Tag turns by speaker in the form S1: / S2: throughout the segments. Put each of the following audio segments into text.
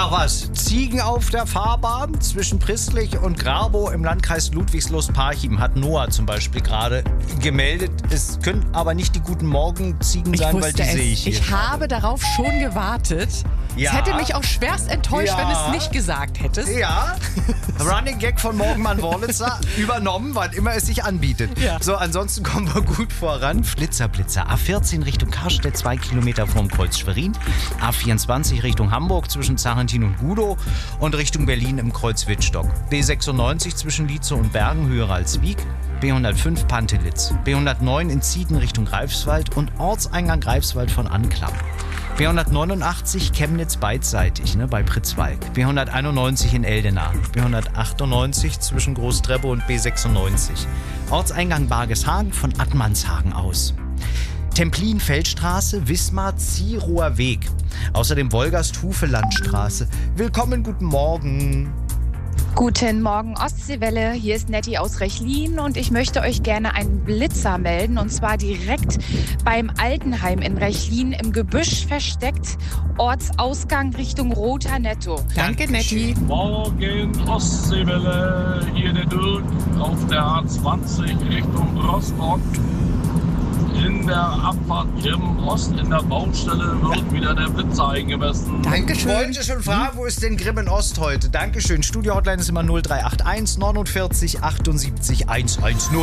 S1: Ach was, Ziegen auf der Fahrbahn zwischen Pristlich und Grabow im Landkreis Ludwigslust-Parchim hat Noah zum Beispiel gerade gemeldet. Es können aber nicht die guten Morgenziegen sein, weil die sehe ich hier.
S2: Ich habe darauf schon gewartet.
S1: Ja.
S2: Es hätte mich auch schwerst enttäuscht,
S1: Ja.
S2: wenn du es nicht gesagt hättest.
S1: Ja, Running Gag von Morgenmann Worlitzer übernommen, wann immer es sich anbietet.
S2: Ja.
S1: So, ansonsten kommen wir gut voran. Flitzer, Blitzer. A14 Richtung Karstedt, 2 Kilometer vorm Kreuz Schwerin. A24 Richtung Hamburg zwischen Zarentin und Gudow und Richtung Berlin im Kreuz Wittstock. B96 zwischen Lietzow und Bergen, höher als Wieg. B105 Pantelitz. B109 in Zieten Richtung Greifswald und Ortseingang Greifswald von Anklam. B189 Chemnitz beidseitig, bei Pritzwalk. B191 in Eldena. B198 zwischen Großtrebbe und B96. Ortseingang Bargeshagen von Attmannshagen aus. Templin-Feldstraße, Wismar, Zierower Weg. Außerdem Wolgast-Hufe-Landstraße. Willkommen, guten Morgen.
S3: Guten Morgen Ostseewelle, hier ist Nettie aus Rechlin und ich möchte euch gerne einen Blitzer melden und zwar direkt beim Altenheim in Rechlin im Gebüsch versteckt, Ortsausgang Richtung Roter Netto.
S2: Danke, Nettie.
S4: Morgen Ostseewelle, hier der Dirk auf der A20 Richtung Rostock. In der Abfahrt Grimm Ost in der Baustelle wird wieder der Blitzer eingemessen.
S1: Ich wollte schon fragen, wo ist denn Grimmen Ost heute? Dankeschön. Studio-Hotline ist immer 0381 49 78 110.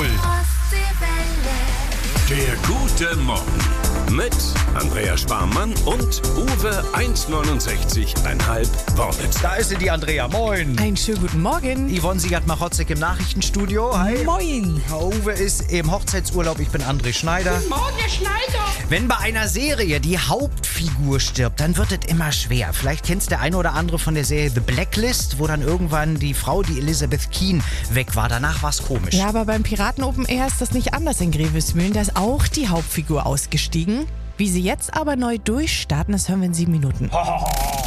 S5: Der gute Morgen mit Andrea Sparmann und Uwe 1,69,5 Worlitz.
S1: Da ist sie, die Andrea. Moin.
S2: Einen schönen guten Morgen.
S1: Yvonne Siegert-Machotzek im Nachrichtenstudio. Hi.
S2: Moin.
S1: Uwe ist im Hochzeitsurlaub. Ich bin André Schneider.
S6: Guten Morgen, Herr Schneider.
S1: Wenn bei einer Serie die Hauptfigur stirbt, dann wird es immer schwer. Vielleicht kennst der eine oder andere von der Serie The Blacklist, wo dann irgendwann die Frau, die Elizabeth Keen, weg war. Danach war es komisch.
S2: Ja, aber beim Piraten Open Air ist das nicht anders in Grevesmühlen. Da ist auch die Hauptfigur ausgestiegen. Wie sie jetzt aber neu durchstarten, das hören wir in 7 Minuten.